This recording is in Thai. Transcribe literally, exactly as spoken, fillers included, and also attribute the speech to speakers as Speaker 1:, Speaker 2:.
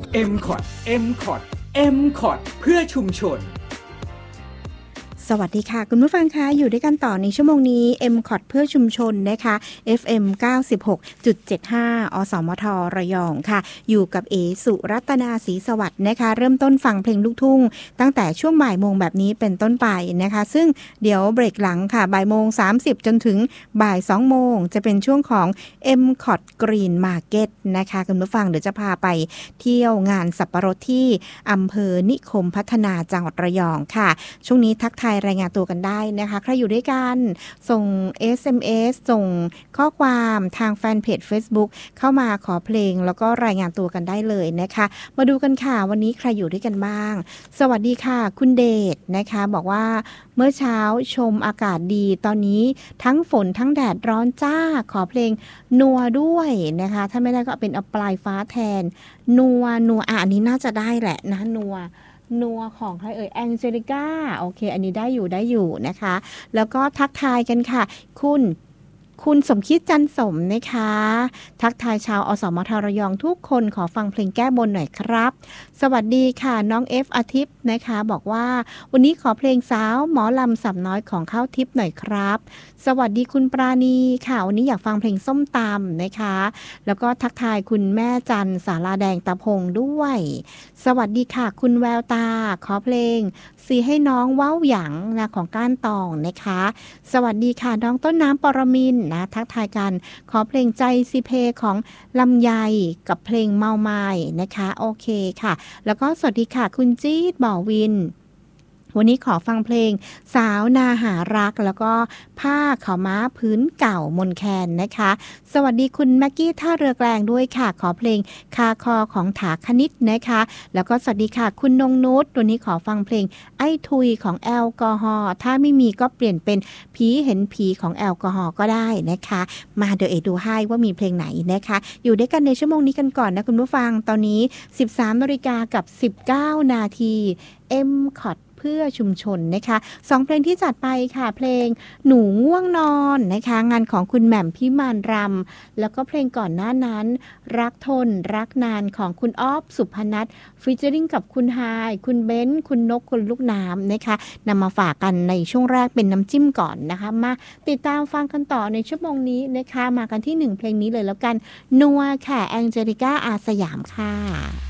Speaker 1: เอ็ม ซี โอ ที เอ็ม ซี โอ ที เอ็ม ซี โอ ที เพื่อชุมชน
Speaker 2: สวัสดีค่ะคุณผู้ฟังคะอยู่ด้วยกันต่อในชั่วโมงนี้ เอ็ม ซี โอ ที เพื่อชุมชนนะคะ เอฟ เอ็ม เก้าสิบหกจุดเจ็ดห้า อสมทระยองค่ะอยู่กับเอสุรัตนาศรีสวัสดิ์นะคะเริ่มต้นฟังเพลงลูกทุ่งตั้งแต่ช่วงบ่ายโมงแบบนี้เป็นต้นไปนะคะซึ่งเดี๋ยวเบรกหลังค่ะบ่ายโมงสามสิบจนถึงบ่ายสองโมงจะเป็นช่วงของ เอ็ม ซี โอ ที Green Market นะคะคุณผู้ฟังเดี๋ยวจะพาไปเที่ยวงานสับปะรดที่อำเภอนิคมพัฒนาจังหวัดระยองค่ะช่วงนี้ทักทายรายงานตัวกันได้นะคะใครอยู่ด้วยกันส่ง เอส เอ็ม เอส ส่งข้อความทางแฟนเพจ Facebook เข้ามาขอเพลงแล้วก็รายงานตัวกันได้เลยนะคะมาดูกันค่ะวันนี้ใครอยู่ด้วยกันบ้างสวัสดีค่ะคุณเดชนะคะบอกว่าเมื่อเช้าชมอากาศดีตอนนี้ทั้งฝนทั้งแดดร้อนจ้าขอเพลงนัวด้วยนะคะถ้าไม่ได้ก็เป็นเอาปลายฟ้าแทนนัวนัวอ่ะอันนี้น่าจะได้แหละนะนัวนัวของใครเอ่ยแองเจลิก้าโอเคอันนี้ได้อยู่ได้อยู่นะคะแล้วก็ทักทายกันค่ะคุณคุณสมคิดจันสมนะคะทักทายชาวอสมทระยองทุกคนขอฟังเพลงแก้บนหน่อยครับสวัสดีค่ะน้องเอฟอาทิตย์นะคะบอกว่าวันนี้ขอเพลงสาวหมอลำสับน้อยของข้าวทิพย์หน่อยครับสวัสดีคุณปราณีค่ะวันนี้อยากฟังเพลงส้มตำนะคะแล้วก็ทักทายคุณแม่จันสาราแดงตะพงด้วยสวัสดีค่ะคุณแววตาขอเพลงสีให้น้องว้าวหยังนะของก้านตองนะคะสวัสดีค่ะน้องต้นน้ำปรมินทร์นะทักทายกันขอเพลงใจซีเพของลำไยกับเพลงเมาไม้นะคะโอเคค่ะแล้วก็สวัสดีค่ะคุณจี๊ดบ่อวินวันนี้ขอฟังเพลงสาวนาหารักแล้วก็ผ้าขาวม้าพื้นเก่ามนแคนนะคะสวัสดีคุณแม็กกี้ท่าเรือแกลงด้วยค่ะขอเพลงคาคอของถาคณิตนะคะแล้วก็สวัสดีค่ะคุณนงนุชวันนี้ขอฟังเพลงไอ้ทุยของแอลกอฮอล์ถ้าไม่มีก็เปลี่ยนเป็นผีเห็นผีของแอลกอฮอล์ก็ได้นะคะมาเดี๋ยวเอดูให้ว่ามีเพลงไหนนะคะอยู่ด้วยกันในชั่วโมงนี้กันก่อนนะคุณผู้ฟังตอนนี้ สิบสามนาฬิกากับสิบเก้านาที เอ็ม ซี โอ ทีเพื่อชุมชนนะคะสองเพลงที่จัดไปค่ะเพลงหนูง่วงนอนนะคะงานของคุณแหม่มพิมานรำแล้วก็เพลงก่อนหน้านั้นรักทนรักนานของคุณอ๊อฟสุพนัทฟีเจอริ่งกับคุณไฮคุณเบนซ์คุณนกคุณลูกน้ำนะคะนำมาฝากกันในช่วงแรกเป็นน้ำจิ้มก่อนนะคะมาติดตามฟังกันต่อในชั่วโมงนี้นะคะมากันที่หนึ่งเพลงนี้เลยแล้วกันนัวค่ะแองเจลิก้าอาสยามค่ะ